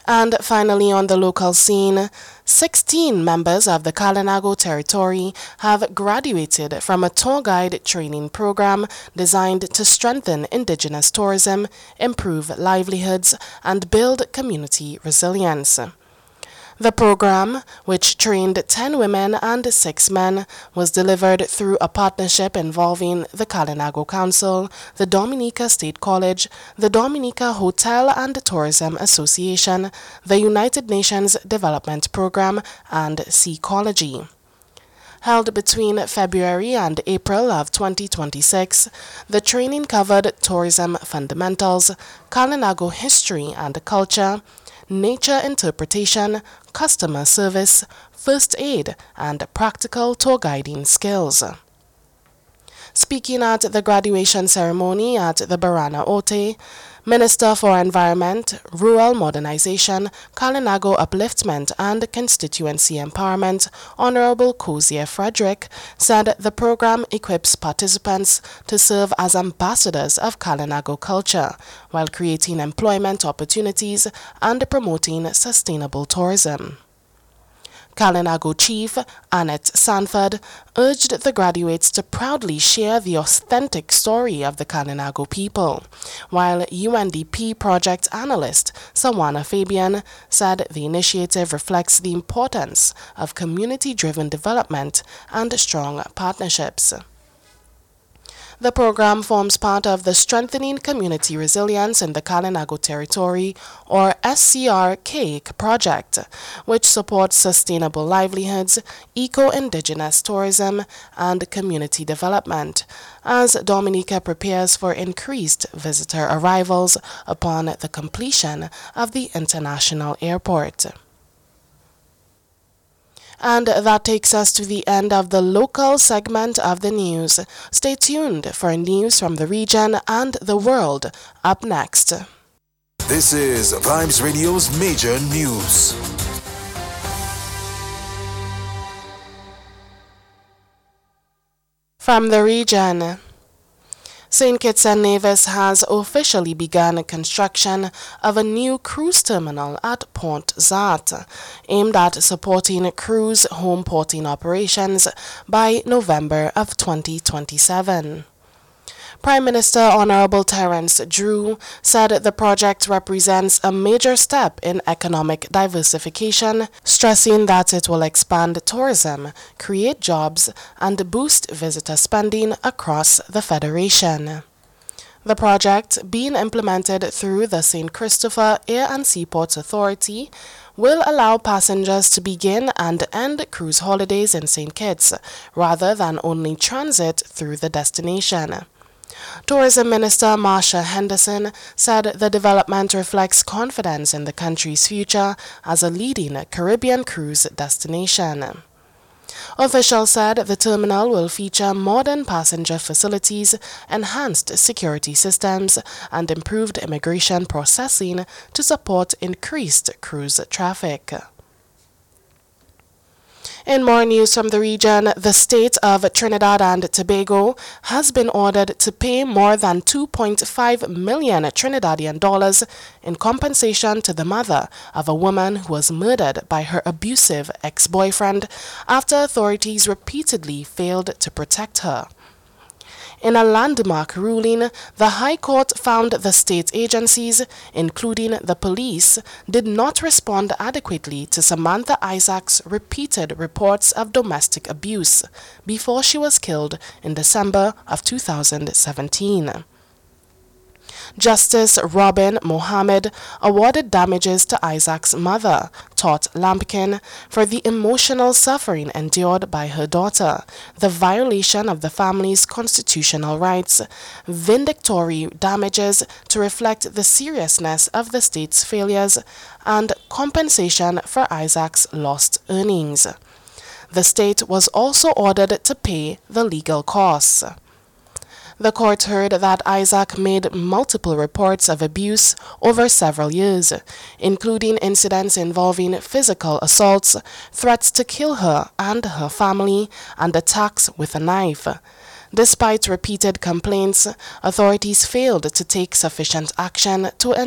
And finally, on the local scene, 16 members of the Kalinago territory have graduated from a tour guide training program designed to strengthen indigenous tourism, improve livelihoods, and build community resilience. The program, which trained 10 women and 6 men, was delivered through a partnership involving the Kalinago Council, the Dominica State College, the Dominica Hotel and Tourism Association, the United Nations Development Program, and Seacology. Held between February and April of 2026, the training covered tourism fundamentals, Kalinago history and culture, nature interpretation, customer service, first aid, and practical tour guiding skills. Speaking at the graduation ceremony at the Barana Ote, Minister for Environment, Rural Modernization, Kalinago Upliftment and Constituency Empowerment, Honorable Cozier Frederick, said the program equips participants to serve as ambassadors of Kalinago culture, while creating employment opportunities and promoting sustainable tourism. Kalinago Chief Annette Sanford urged the graduates to proudly share the authentic story of the Kalinago people, while UNDP project analyst Sawana Fabian said the initiative reflects the importance of community-driven development and strong partnerships. The program forms part of the Strengthening Community Resilience in the Kalinago Territory, or SCR-CAIC project, which supports sustainable livelihoods, eco-indigenous tourism, and community development, as Dominica prepares for increased visitor arrivals upon the completion of the international airport. And that takes us to the end of the local segment of the news. Stay tuned for news from the region and the world up next. This is Vibes Radio's Major News. From the region, St. Kitts and Nevis has officially begun construction of a new cruise terminal at Port Zat, aimed at supporting cruise home porting operations by November of 2027. Prime Minister Honorable Terence Drew said the project represents a major step in economic diversification, stressing that it will expand tourism, create jobs, and boost visitor spending across the Federation. The project, being implemented through the St. Christopher Air and Seaports Authority, will allow passengers to begin and end cruise holidays in St. Kitts, rather than only transit through the destination. Tourism Minister Marsha Henderson said the development reflects confidence in the country's future as a leading Caribbean cruise destination. Officials said the terminal will feature modern passenger facilities, enhanced security systems, and improved immigration processing to support increased cruise traffic. In more news from the region, the state of Trinidad and Tobago has been ordered to pay more than 2.5 million Trinidadian dollars in compensation to the mother of a woman who was murdered by her abusive ex-boyfriend after authorities repeatedly failed to protect her. In a landmark ruling, the High Court found the state agencies, including the police, did not respond adequately to Samantha Isaac's repeated reports of domestic abuse before she was killed in December of 2017. Justice Robin Mohammed awarded damages to Isaac's mother, Tot Lampkin, for the emotional suffering endured by her daughter, the violation of the family's constitutional rights, vindictory damages to reflect the seriousness of the state's failures, and compensation for Isaac's lost earnings. The state was also ordered to pay the legal costs. The court heard that Isaac made multiple reports of abuse over several years, including incidents involving physical assaults, threats to kill her and her family, and attacks with a knife. Despite repeated complaints, authorities failed to take sufficient action to